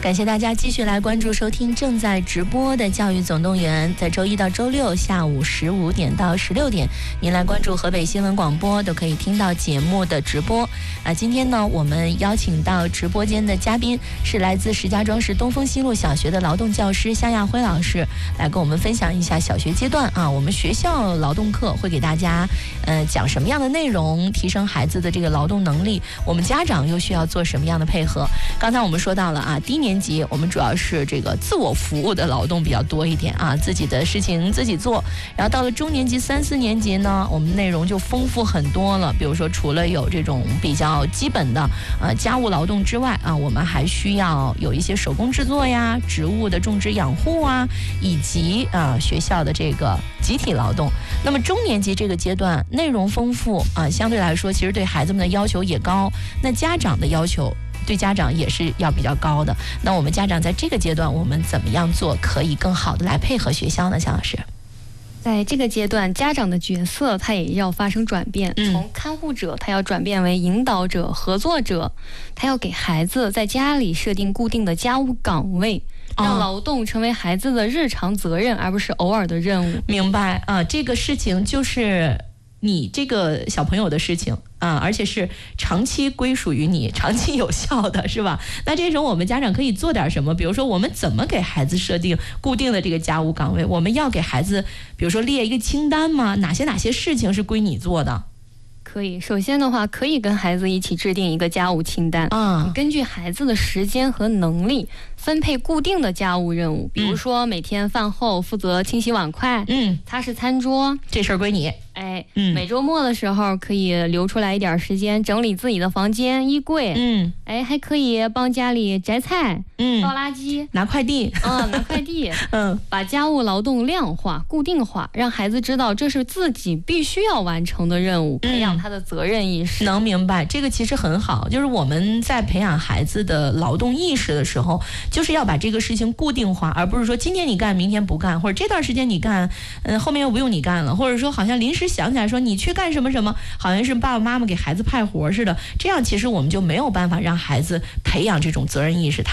感谢大家继续来关注收听正在直播的教育总动员，在周一到周六下午15点到16点，您来关注河北新闻广播都可以听到节目的直播。今天呢，我们邀请到直播间的嘉宾是来自石家庄市东风西路小学的劳动教师夏亚辉老师，来跟我们分享一下小学阶段我们学校劳动课会给大家讲什么样的内容，提升孩子的这个劳动能力，我们家长又需要做什么样的配合。刚才我们说到了低年级我们主要是这个自我服务的劳动比较多一点自己的事情自己做。然后到了中年级3、4年级呢，我们内容就丰富很多了。比如说除了有这种比较基本的家务劳动之外我们还需要有一些手工制作呀、植物的种植养护以及学校的这个集体劳动。那么中年级这个阶段内容丰富相对来说其实对孩子们的要求也高，那家长的要求对家长也是要比较高的。那我们家长在这个阶段我们怎么样做可以更好的来配合学校呢？夏老师， 在这个阶段家长的角色他也要发生转变，从看护者他要转变为引导者、合作者，他要给孩子在家里设定固定的家务岗位，让劳动成为孩子的日常责任而不是偶尔的任务。 明白这个事情就是你这个小朋友的事情而且是长期归属于你、长期有效的，是吧？那这时候我们家长可以做点什么？比如说我们怎么给孩子设定固定的这个家务岗位？我们要给孩子比如说列一个清单吗？哪些事情是归你做的？ 可以，首先的话可以跟孩子一起制定一个家务清单根据孩子的时间和能力分配固定的家务任务，比如说每天饭后负责清洗碗筷擦拭餐桌， 这事儿归你。 每周末的时候可以留出来一点时间整理自己的房间、衣柜还可以帮家里摘菜倒垃圾、 拿快递拿快递把家务劳动量化、固定化，让孩子知道这是自己必须要完成的任务，培养他的责任意识。 能明白，这个其实很好，就是我们在培养孩子的劳动意识的时候，就是要把这个事情固定化，而不是说今天你干明天不干，或者这段时间你干后面又不用你干了，或者说好像临时想起来说你去干什么什么，好像是爸爸妈妈给孩子派活似的，这样其实我们就没有办法让孩子培养这种责任意识。